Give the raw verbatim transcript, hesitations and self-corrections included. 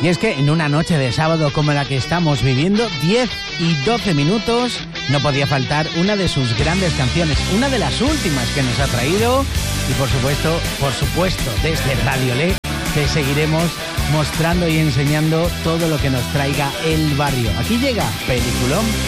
Y es que en una noche de sábado como la que estamos viviendo, diez y doce minutos, no podía faltar una de sus grandes canciones, una de las últimas que nos ha traído. Y por supuesto, por supuesto, desde Radio Le, te seguiremos mostrando y enseñando todo lo que nos traiga el barrio. Aquí llega Peliculón.